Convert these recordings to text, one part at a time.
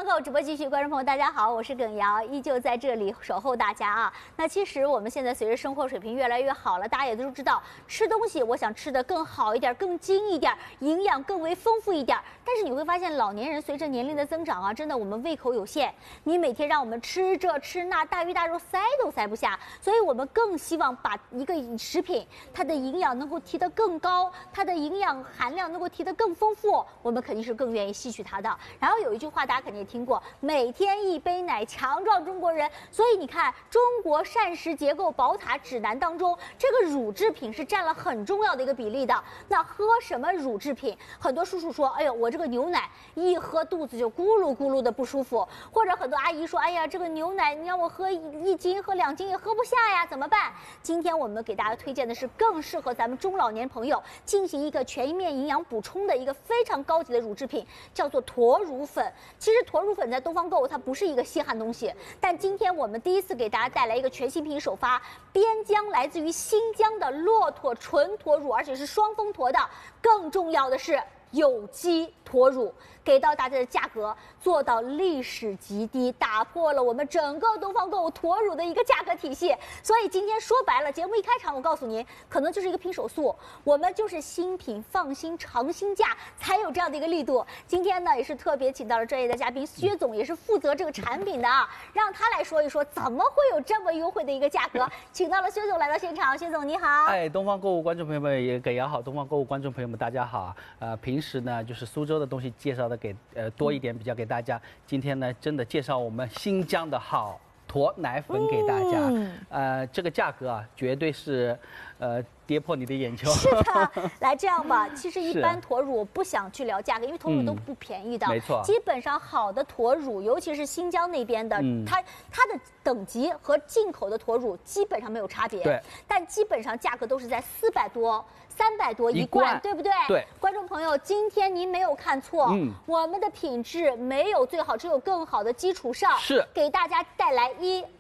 购直播继续，观众朋友大家好，我是耿瑶，依旧在这里守候大家啊。那其实我们现在随着生活水平越来越好了，大家也都知道，吃东西我想吃的更好一点、更精一点，营养更为丰富一点。但是你会发现，老年人随着年龄的增长啊，真的我们胃口有限，你每天让我们吃这吃那，大鱼大肉塞都塞不下，所以我们更希望把一个食品它的营养能够提得更高，它的营养含量能够提得更丰富，我们肯定是更愿意吸取它的。然后有一句话大家肯定也听过，每天一杯奶，强壮中国人。所以你看，中国膳食结构宝塔指南当中，这个乳制品是占了很重要的一个比例的。那喝什么乳制品？很多叔叔说，哎呦，我这个牛奶一喝肚子就咕噜咕噜的不舒服，或者很多阿姨说，哎呀，这个牛奶你让我喝1斤、喝2斤也喝不下呀，怎么办？今天我们给大家推荐的是更适合咱们中老年朋友进行一个全面营养补充的一个非常高级的乳制品，叫做驼乳粉。其实驼乳粉在东方购物它不是一个稀罕东西，但今天我们第一次给大家带来一个全新品首发，边疆来自于新疆的骆驼纯驼乳，而且是双峰驼的，更重要的是有机驼乳，给到大家的价格做到历史极低，打破了我们整个东方购物驼乳的一个价格体系。所以今天说白了，节目一开场我告诉您，可能就是一个拼手速，我们就是新品放心尝新价，才有这样的一个力度。今天呢，也是特别请到了专业的嘉宾薛总，也是负责这个产品的啊，让他来说一说怎么会有这么优惠的一个价格。请到了薛总来到现场，薛总你好。 哎，东方购物观众朋友们也也好，东方购物观众朋友们大家好。平时呢就是苏州的东西介绍的多一点比较给大家，今天呢真的介绍我们新疆的好驼奶粉给大家。这个价格啊绝对是跌破你的眼球。 是的，来这样吧，其实一般驼乳不想去聊价格，因为驼乳都不便宜的。 没错， 基本上好的驼乳，尤其是新疆那边的，它的等级和进口的驼乳基本上没有差别。 对， 但基本上价格都是在400多、300多一罐，对不对？ 对， 观众朋友，今天您没有看错，我们的品质没有最好，只有更好的基础上， 是给大家带来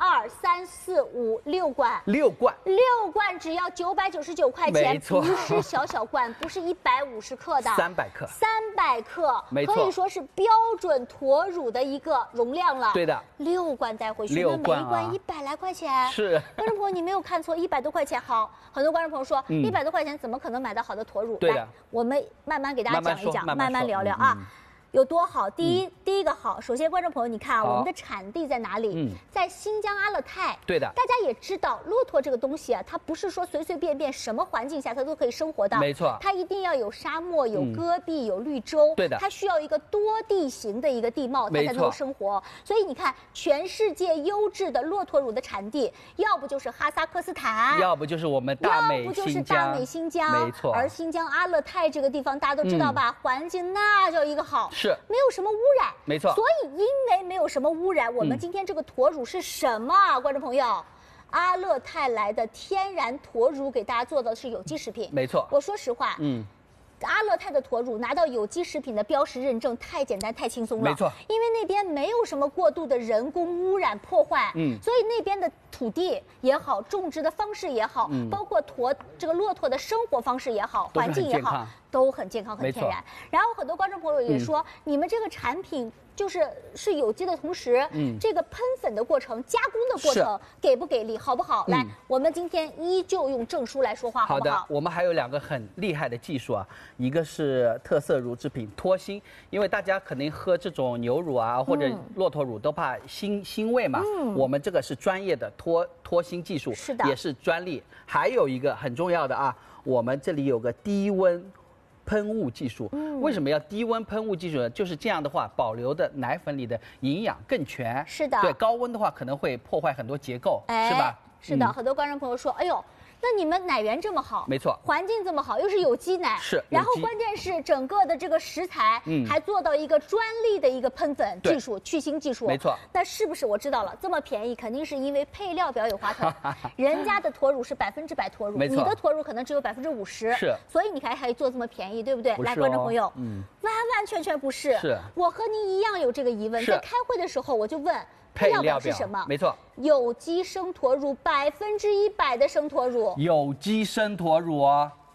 1、2、3、4、5、6罐，6罐只要999块钱， 没错， 不是小小罐，不是150克的 ，300克， 没错，可以说是标准驼乳的一个容量了。 对的 ，6罐带回去，那每一罐100来块钱。 是， 观众朋友，你没有看错，100多块钱。好，很多观众朋友说，100多块钱怎么可能买到好的驼乳？ 对的， 来，我们慢慢给大家讲一讲，慢慢聊聊啊。有多好？第一个好，首先观众朋友，你看啊，我们的产地在哪里？在新疆阿勒泰。 对的， 大家也知道，骆驼这个东西啊，它不是说随随便便什么环境下它都可以生活的。 没错， 它一定要有沙漠、有戈壁、有绿洲。 对的， 它需要一个多地形的一个地貌，它才能够生活。所以你看，全世界优质的骆驼乳的产地，要不就是哈萨克斯坦， 要不就是我们大美新疆。 没错， 而新疆阿勒泰这个地方大家都知道吧，环境那叫一个好。 是没有什么污染， 没错。 所以因为没有什么污染，我们今天这个驼乳是什么啊？观众朋友，阿勒泰来的天然驼乳给大家做的是有机食品。 没错， 我说实话，阿勒泰的驼乳拿到有机食品的标识认证太简单太轻松了， 没错， 因为那边没有什么过度的人工污染破坏，所以那边的土地也好，种植的方式也好，包括这个骆驼的生活方式也好，环境也好，都很健康很天然。然后很多观众朋友也说，你们这个产品是有机的同时，这个喷粉的过程、加工的过程给不给力，好不好？来，我们今天依旧用证书来说话，好不好？ 好的，我们还有2个很厉害的技术啊，一个是特色乳制品脱腥，因为大家肯定喝这种牛乳啊或者骆驼乳都怕腥味嘛，我们这个是专业的脱腥技术， 是的， 也是专利。还有一个很重要的啊，我们这里有个低温喷雾技术。为什么要低温喷雾技术呢？就是这样的话，保留的奶粉里的营养更全。 是的， 对，高温的话可能会破坏很多结构，是吧？ 是的，很多观众朋友说，哎呦。那你们奶源这么好， 没错， 环境这么好，又是有机奶， 是， 然后关键是整个的这个食材，还做到一个专利的一个喷粉技术、去腥技术， 没错。 那是不是我知道了？这么便宜，肯定是因为配料表有花头。人家的驼乳是100%驼乳，你的驼乳可能只有50%， 是， 所以你还做这么便宜，对不对？来，观众朋友，完完全全不是。 是， 我和您一样有这个疑问，在开会的时候我就问。配料表是什么？ 没错， 有机生驼乳，100%的生驼乳， 有机生驼乳哦。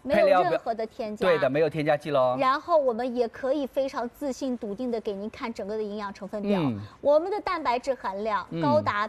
没有任何的添加， 对的，没有添加剂喽。 然后我们也可以非常自信笃定的给您看整个的营养成分表。我们的蛋白质含量高达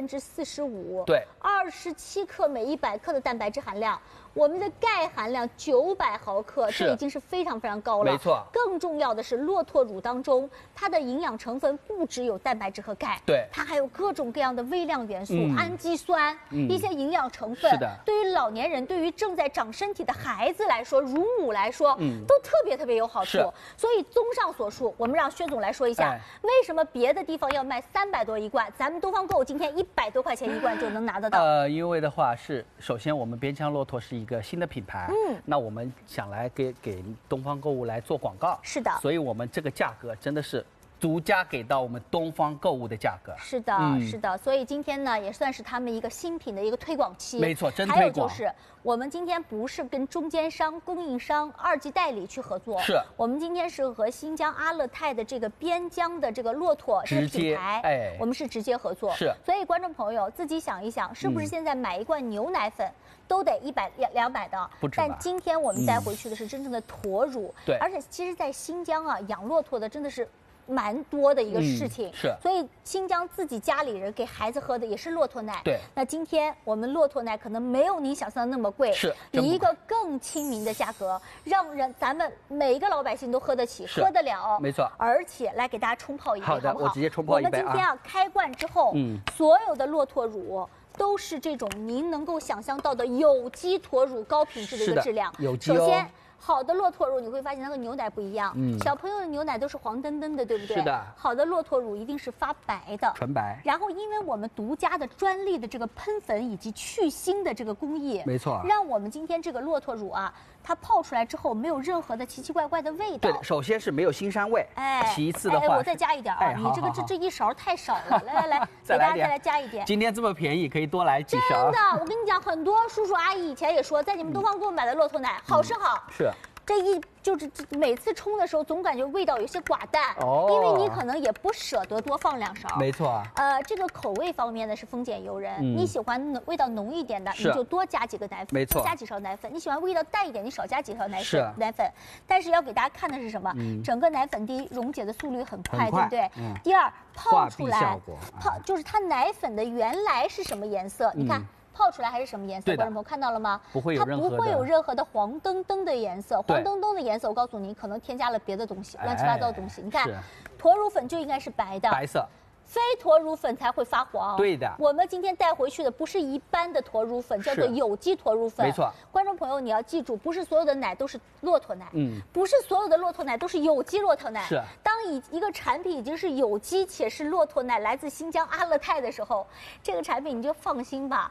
45%， 对 ，27克每100克的蛋白质含量。我们的钙含量900毫克，这已经是非常非常高了。 没错。 更重要的是，骆驼乳当中它的营养成分不只有蛋白质和钙， 对， 它还有各种各样的微量元素、氨基酸、一些营养成分。 是的。 对于老年人，对于正在长身体的孩子来说，乳母来说，都特别有好处。所以综上所述，我们让薛总来说一下，为什么别的地方要卖300多一罐，咱们东方购物今天100多块钱一罐就能拿得到？ 因为的话是，首先我们边疆骆驼是一个新的品牌，那我们想来给东方购物来做广告， 是的， 所以我们这个价格真的是独家给到我们东方购物的价格。 是的，是的，所以今天呢也算是他们一个新品的一个推广期。 没错，真推广。 还有就是我们今天不是跟中间商、供应商、2级代理去合作， 是我们今天是和新疆阿勒泰的这个边疆的这个骆驼这个品牌，我们是直接合作。 是， 所以观众朋友自己想一想，是不是现在买一罐牛奶粉都得100、200的？ 不止吧。 但今天我们带回去的是真正的驼乳， 对， 而且其实，在新疆啊，养骆驼的真的是蛮多的一个事情， 是， 所以新疆自己家里人给孩子喝的也是骆驼奶。 对， 那今天我们骆驼奶可能没有您想象的那么贵， 是以一个更亲民的价格，让咱们每一个老百姓都喝得起、喝得了。 没错， 而且来给大家冲泡一杯， 好的，我直接冲泡一杯啊。 我们今天开罐之后，所有的骆驼乳都是这种您能够想象到的有机驼乳，高品质的一个质量。 有机哦。 首先，好的骆驼乳你会发现它和牛奶不一样，小朋友的牛奶都是黄澄澄的，对不对？ 是的。 好的骆驼乳一定是发白的， 纯白。 然后，因为我们独家的专利的这个喷粉以及去腥的这个工艺， 没错， 让我们今天这个骆驼乳啊，它泡出来之后没有任何的奇奇怪怪的味道。 对，首先是没有腥膻味，其次的话， 我再加一点啊，你这一勺太少了，来，给大家再来加一点。 今天这么便宜，可以多来几勺。 真的，我跟你讲，很多叔叔阿姨以前也说，在你们东方购物买的骆驼奶好是好， 是。 就是每次冲的时候，总感觉味道有些寡淡，因为你可能也不舍得多放2勺。 没错。 这个口味方面呢是丰俭由人，你喜欢味道浓一点的，你就多加几个奶粉， 没错， 多加几勺奶粉。你喜欢味道淡一点，你少加几勺奶粉。但是要给大家看的是什么？整个奶粉第一溶解的速率很快，对不对？第二泡出来，就是它奶粉的原来是什么颜色？你看。泡出来还是什么颜色？观众朋友看到了吗？ 不会有任何的黄澄澄的颜色。黄澄澄的颜色，我告诉你，可能添加了别的东西，乱七八糟的东西。你看，驼乳粉就应该是白的， 白色。 非驼乳粉才会发黄。 对的， 我们今天带回去的不是一般的驼乳粉，叫做有机驼乳粉。 没错， 观众朋友你要记住，不是所有的奶都是骆驼奶，不是所有的骆驼奶都是有机骆驼奶。 是， 当一个产品已经是有机且是骆驼奶，来自新疆阿勒泰的时候，这个产品你就放心吧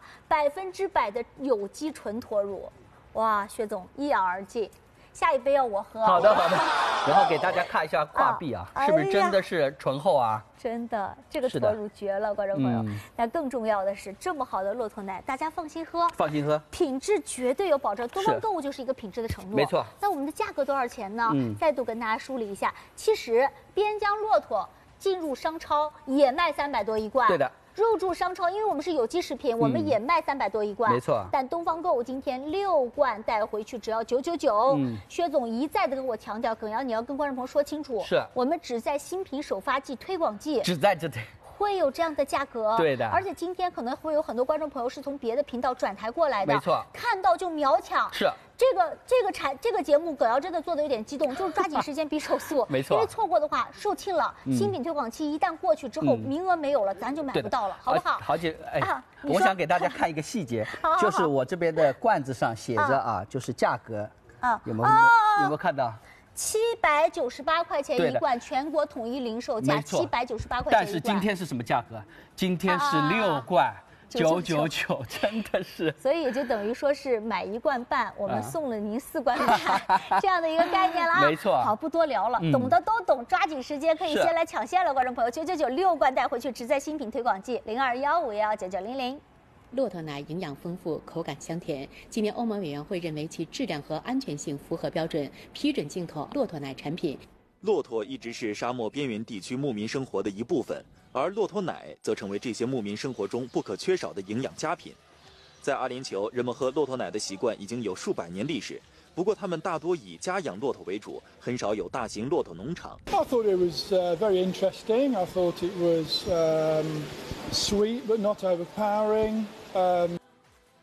，100%的有机纯驼乳。哇，薛总一饮而尽。下一杯要我喝。 好的。然后给大家看一下挂壁啊，是不是真的是醇厚啊？ 真的，这个驼乳绝了，观众朋友。但更重要的是，这么好的骆驼奶，大家放心喝，品质绝对有保证。东方购物就是一个品质的承诺。 没错。 那我们的价格多少钱呢？再度跟大家梳理一下，其实边疆骆驼进入商超也卖300多一罐。 对的。 入驻商超，因为我们是有机食品，我们也卖300多一罐， 没错。 但东方购物今天6罐带回去只要999。薛总一再的跟我强调，耿瑶你要跟观众朋友说清楚， 是我们只在新品首发季推广季， 只在这里会有这样的价格。 对的。 而且今天可能会有很多观众朋友是从别的频道转台过来的， 没错， 看到就秒抢。 是。 这个节目，葛瑶真的做的有点激动，就是抓紧时间比手速， 没错， 因为错过的话售罄了。新品推广期一旦过去之后，名额没有了，咱就买不到了，好不好？ 好姐，我想给大家看一个细节，就是我这边的罐子上写着啊，就是价格啊，有没有看到 ？798块钱一罐，全国统一零售价，798块钱一罐。 但是今天是什么价格？今天是6罐。999，真的是， 所以也就等于说是买1罐半，我们送了您4罐半，这样的一个概念了啊。 没错。 好，不多聊了，懂的都懂，抓紧时间可以先来抢线了，观众朋友，999 6罐带回去，只在新品推广季，0215119900。 骆驼奶营养丰富，口感香甜。今年欧盟委员会认为其质量和安全性符合标准，批准进口骆驼奶产品。 骆驼一直是沙漠边缘地区牧民生活的一部分。而骆驼奶则成为这些牧民生活中不可缺少的营养佳品。在阿联酋，人们喝骆驼奶的习惯已经有数百年历史， 不过他们大多以家养骆驼为主，很少有大型骆驼农场。 I thought it was very interesting. I thought it was sweet but not overpowering.